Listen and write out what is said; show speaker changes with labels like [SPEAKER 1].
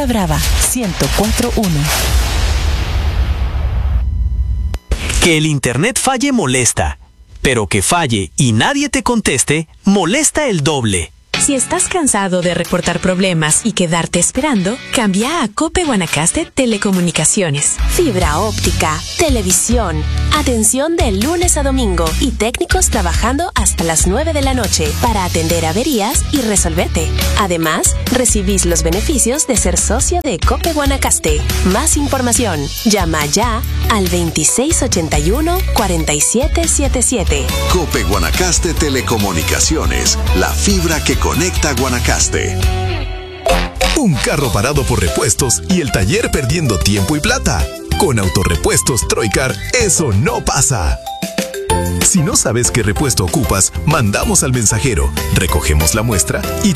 [SPEAKER 1] Onda Brava 104.1.
[SPEAKER 2] Que el internet falle molesta, pero que falle y nadie te conteste molesta el doble.
[SPEAKER 3] Si estás cansado de reportar problemas y quedarte esperando, cambia a Cope Guanacaste Telecomunicaciones.
[SPEAKER 4] Fibra óptica, televisión, atención de lunes a domingo y técnicos trabajando hasta las 9 de la noche para atender averías y resolverte. Además, recibís los beneficios de ser socio de Cope Guanacaste. Más información, llama ya al 2681-4777.
[SPEAKER 5] Cope Guanacaste Telecomunicaciones, la fibra que conecta Guanacaste.
[SPEAKER 6] Un carro parado por repuestos y el taller perdiendo tiempo y plata. Con Autorepuestos Troicar, eso no pasa. Si no sabes qué repuesto ocupas, mandamos al mensajero, recogemos la muestra y